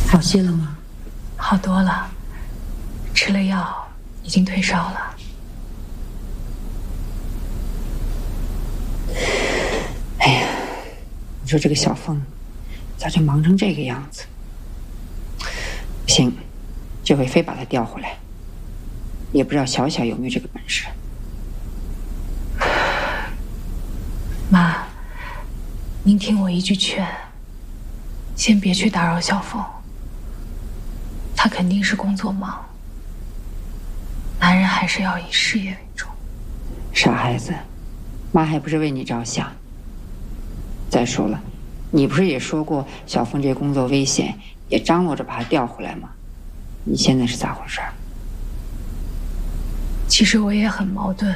好些了吗？ 好多了，吃了药，已经退烧了。 哎呀，你说这个小凤咋就忙成这个样子？不行，这回非把她调回来。也不知道小小有没有这个本事。 妈，您听我一句劝，先别去打扰小凤。她肯定是工作忙，男人还是要以事业为重。 傻孩子，妈还不是为你着想。再说了，你不是也说过小凤这工作危险，也张罗着把她调回来吗？你现在是咋回事？ 其实我也很矛盾。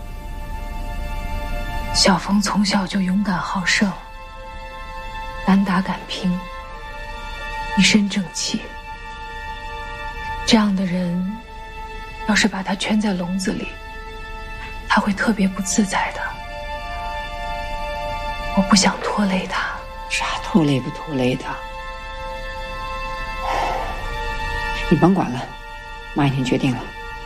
小凤从小就勇敢好胜，敢打敢拼，一身正气。这样的人，要是把她圈在笼子里，她会特别不自在的。我不想拖累她。 啥拖累不拖累的？你甭管了，妈已经决定了。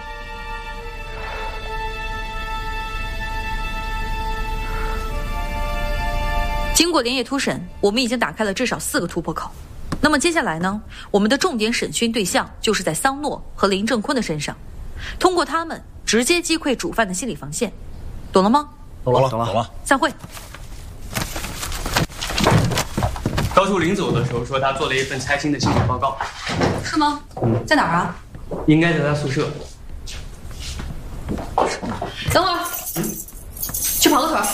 经过连夜突审，我们已经打开了至少4个突破口。那么接下来呢，我们的重点审讯对象就是在桑诺和林正坤的身上，通过他们直接击溃主犯的心理防线，懂了吗？ 懂了。 散会。 高处临走的时候说他做了一份拆迁的心理报告。 是吗？在哪儿啊？ 应该在他宿舍。 等会儿，去跑个腿。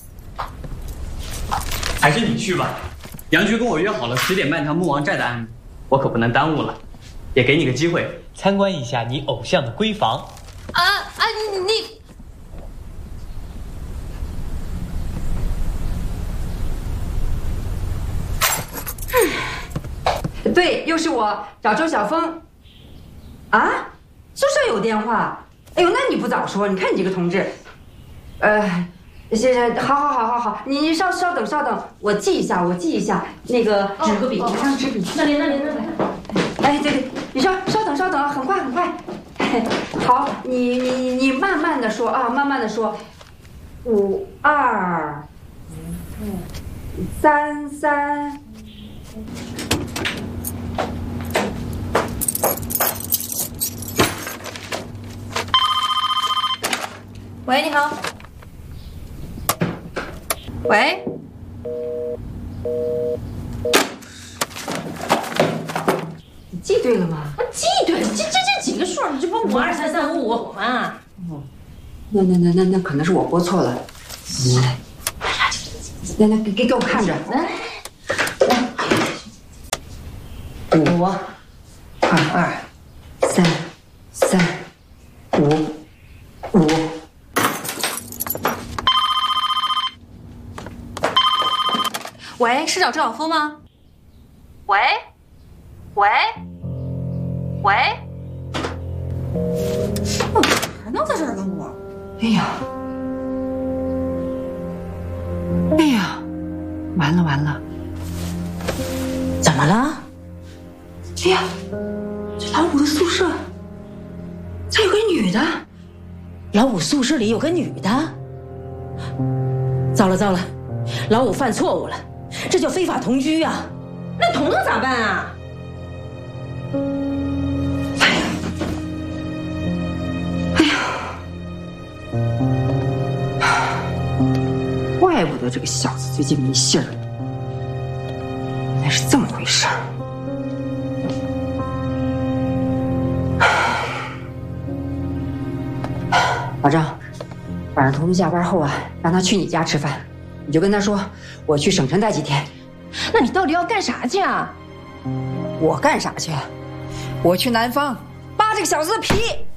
还是你去吧。杨局跟我约好了10点办他木王寨的案子，我可不能耽误了。也给你个机会， 参观一下你偶像的闺房。 你。 对，又是我找周晓峰。啊，宿舍有电话？哎呦，那你不早说？你看你这个同志，好，你稍等，我记一下，那个纸和笔，你上纸笔。那里。哎，对，你稍等，很快。好，你慢慢的说啊，慢慢的说。5、2、3。 喂，你好。喂。 你记对了吗？ 记对了，这几个数，你这不5233555吗？ 哦，那可能是我拨错了。来，给我看着。来，5、2、3、5。 喂，是找周晓峰吗？喂， 还能在这儿问我？ 哎呀，完了！ 怎么了？ 哎呀，这老五的宿舍咋有个女的？ 老五宿舍里有个女的？糟了，老五犯错误了，这叫非法同居啊！那彤彤咋办啊？ 怪不得这个小子最近没信儿，原来是这么回事儿。老张，晚上彤彤下班后啊，让他去你家吃饭，你就跟他说我去省城待几天。 那你到底要干啥去啊？ 我干啥去？我去南方扒这个小子的皮。